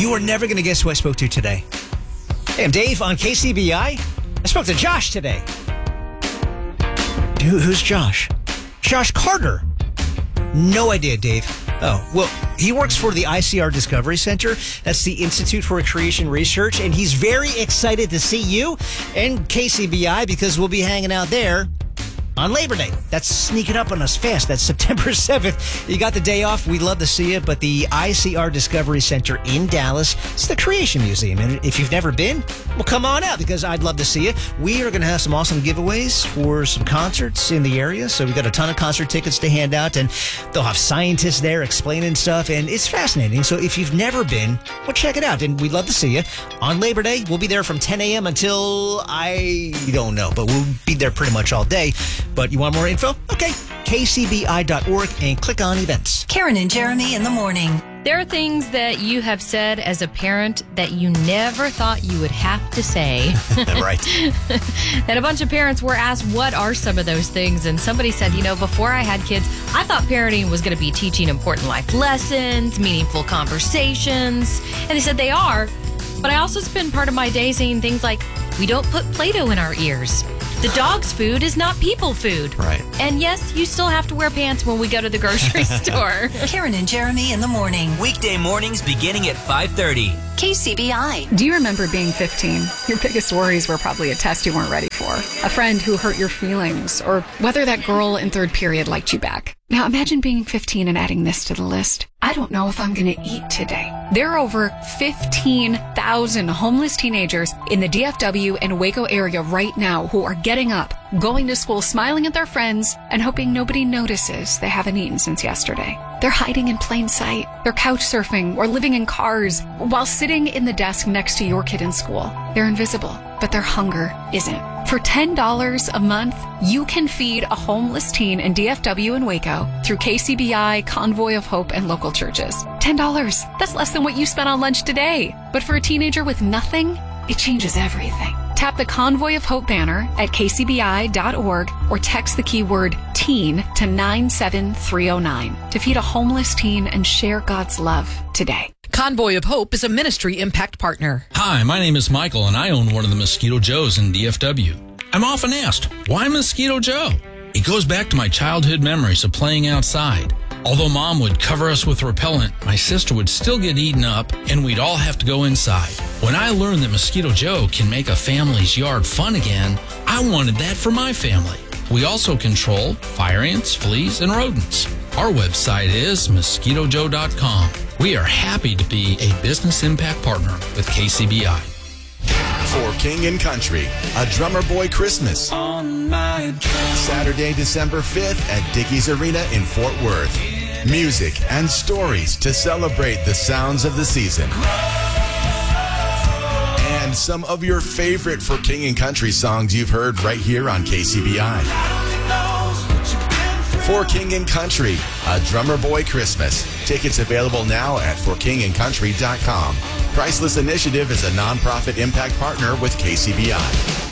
You are never going to guess who I spoke to today. Hey, I'm Dave on KCBI. I spoke to Josh today. Who's Josh? Josh Carter. No idea, Dave. Oh, well, he works for the ICR Discovery Center. That's the Institute for Creation Research, and he's very excited to see you and KCBI because we'll be hanging out there on Labor Day. That's sneaking up on us fast. That's September 7th. You got the day off. We'd love to see you. But the ICR Discovery Center in Dallas, it's the Creation Museum. And if you've never been, well, come on out because I'd love to see you. We are going to have some awesome giveaways for some concerts in the area. So we got a ton of concert tickets to hand out. And they'll have scientists there explaining stuff. And it's fascinating. So if you've never been, well, check it out. And we'd love to see you. On Labor Day, we'll be there from 10 a.m. until, I don't know, but we'll be there pretty much all day. But you want more info? Okay. KCBI.org and click on events. Karen and Jeremy in the morning. There are things that you have said as a parent that you never thought you would have to say. Right. And a bunch of parents were asked, what are some of those things? And somebody said, before I had kids, I thought parenting was going to be teaching important life lessons, meaningful conversations. And they said they are. But I also spend part of my day saying things like, we don't put Play-Doh in our ears. The dog's food is not people food. Right. And yes, you still have to wear pants when we go to the grocery store. Karen and Jeremy in the morning. Weekday mornings beginning at 5:30. KCBI. Do you remember being 15? Your biggest worries were probably a test you weren't ready for, a friend who hurt your feelings, or whether that girl in third period liked you back. Now imagine being 15 and adding this to the list. I don't know if I'm going to eat today. There are over 15,000 homeless teenagers in the DFW and Waco area right now who are getting up, going to school, smiling at their friends, and hoping nobody notices they haven't eaten since yesterday. They're hiding in plain sight. They're couch surfing or living in cars while sitting in the desk next to your kid in school. They're invisible, but their hunger isn't. For $10 a month, you can feed a homeless teen in DFW and Waco through KCBI, Convoy of Hope, and local churches. $10. That's less than what you spent on lunch today. But for a teenager with nothing, it changes everything. Tap the Convoy of Hope banner at kcbi.org or text the keyword teen to 97309 to feed a homeless teen and share God's love today. Convoy of Hope is a ministry impact partner. Hi, my name is Michael, and I own one of the Mosquito Joes in DFW. I'm often asked, why Mosquito Joe? It goes back to my childhood memories of playing outside. Although Mom would cover us with repellent, my sister would still get eaten up, and we'd all have to go inside. When I learned that Mosquito Joe can make a family's yard fun again, I wanted that for my family. We also control fire ants, fleas, and rodents. Our website is mosquitojoe.com. We are happy to be a business impact partner with KCBI. For King and Country, a Drummer Boy Christmas. Saturday, December 5th at Dickies Arena in Fort Worth. Music and stories to celebrate the sounds of the season. And some of your favorite For King and Country songs you've heard right here on KCBI. For King and Country, a Drummer Boy Christmas. Tickets available now at forkingandcountry.com. Priceless Initiative is a nonprofit impact partner with KCBI.